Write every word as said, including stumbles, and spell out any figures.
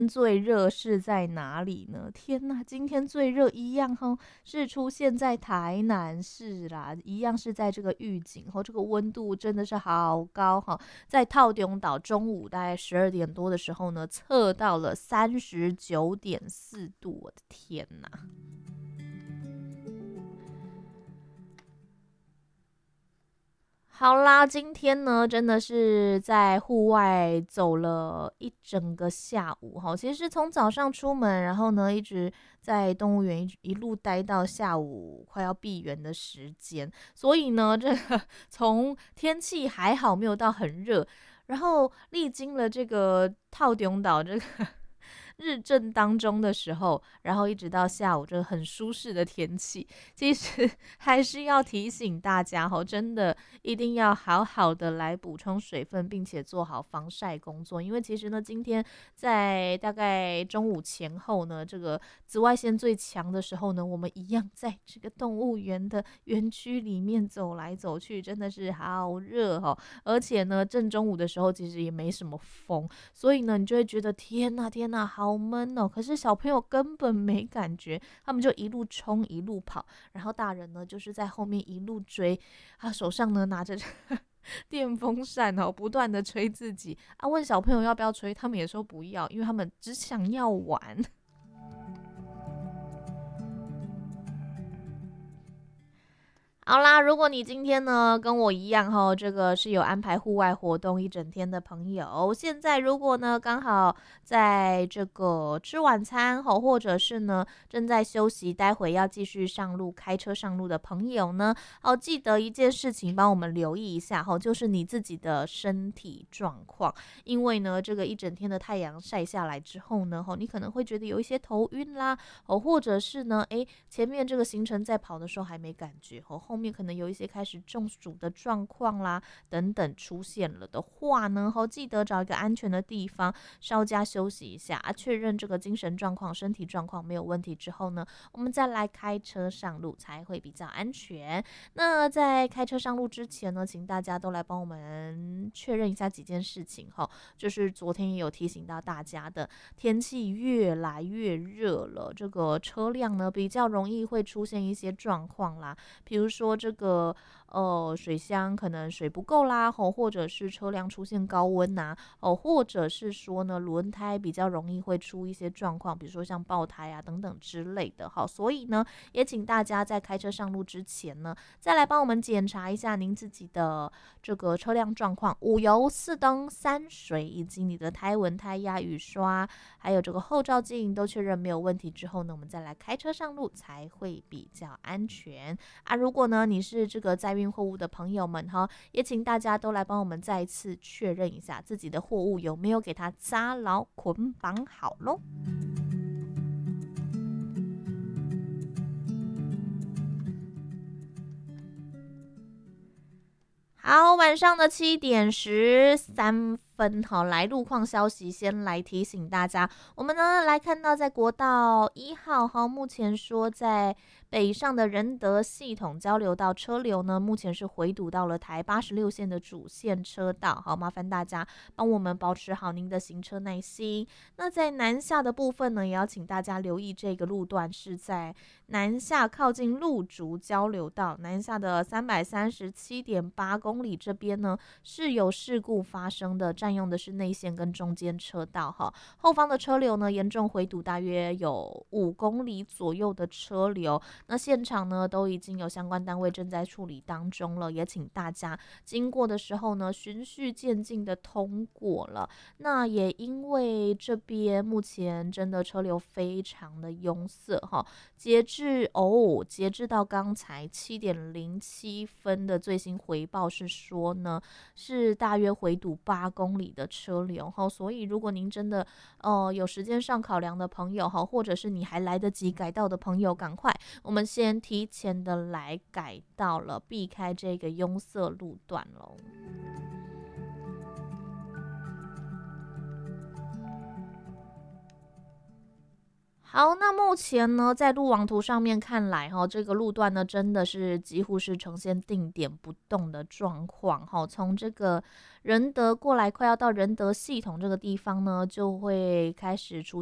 最热是在哪里呢？天哪，今天最热一样哈，是出现在台南市啦，一样是在这个预警哈，这个温度真的是好高哈，在套中岛中午大概十二点多的时候呢，测到了三十九点四度，我的天哪！好啦，今天呢，真的是在户外走了一整个下午哈。其实是从早上出门，然后呢，一直在动物园一一路待到下午快要闭园的时间。所以呢，这个从天气还好，没有到很热，然后历经了这个套顶岛这个日正当中的时候，然后一直到下午这个很舒适的天气，其实还是要提醒大家哦，真的一定要好好的来补充水分，并且做好防晒工作。因为其实呢，今天在大概中午前后呢，这个紫外线最强的时候呢，我们一样在这个动物园的园区里面走来走去，真的是好热哦。而且呢，正中午的时候其实也没什么风，所以呢，你就会觉得天呐天呐，好闷哦。可是小朋友根本没感觉，他们就一路冲一路跑，然后大人呢就是在后面一路追，他手上呢拿着电风扇哦，不断的吹自己啊。问小朋友要不要吹，他们也说不要，因为他们只想要玩。好啦，如果你今天呢跟我一样哈，这个是有安排户外活动一整天的朋友，现在如果呢刚好在这个吃晚餐哈，或者是呢正在休息，待会要继续上路开车上路的朋友呢，哦，记得一件事情，帮我们留意一下哈，就是你自己的身体状况，因为呢这个一整天的太阳晒下来之后呢，哈，你可能会觉得有一些头晕啦，哦，或者是呢，诶，前面这个行程在跑的时候还没感觉，哦，后面可能有一些开始中暑的状况啦，等等出现了的话呢，哦，记得找一个安全的地方稍加休息一下啊，确认这个精神状况、身体状况没有问题之后呢，我们再来开车上路才会比较安全。那在开车上路之前呢，请大家都来帮我们确认一下几件事情哈，就是昨天也有提醒到大家的，天气越来越热了，这个车辆呢比较容易会出现一些状况啦，比如说这个呃水箱可能水不够啦，吼，或者是车辆出现高温呐、哦，或者是说呢轮胎比较容易会出一些状况，比如说像爆胎啊等等之类的，好，所以呢也请大家在开车上路之前呢，再来帮我们检查一下您自己的这个车辆状况，五油四灯三水以及你的胎纹、胎压、雨刷，还有这个后照镜都确认没有问题之后呢，我们再来开车上路才会比较安全啊。如果呢你是这个载运货物的朋友们哈，也请大家都来帮我们再一次确认一下自己的货物有没有给它扎牢捆绑好咯。好，晚上的七点十三分，好，来路况消息，先来提醒大家，我们呢来看到在国道一号，哈，目前说在北上的仁德系统交流道车流呢，目前是回堵到了台八十六线的主线车道，好，麻烦大家帮我们保持好您的行车耐心。那在南下的部分呢，也要请大家留意这个路段是在南下靠近路竹交流道，南下的三百三十七点八公里这边呢是有事故发生的，占用的是内线跟中间车道哈。后方的车流呢严重回堵，大约有五公里左右的车流。那现场呢都已经有相关单位正在处理当中了，也请大家经过的时候呢循序渐进的通过了。那也因为这边目前真的车流非常的拥塞哈，截至哦，截至到刚才七点零七分的最新回报是说呢，是大约回堵八公里的车流哈，所以如果您真的呃有时间上考量的朋友哈，或者是你还来得及改道的朋友，赶快，我们先提前的来改道了，避开这个拥塞路段喽。 好，那目前呢，在路网图上面看来，哈，这个路段呢，真的是几乎是呈现定点不动的状况，哈。从这个仁德过来，快要到仁德系统这个地方呢，就会开始出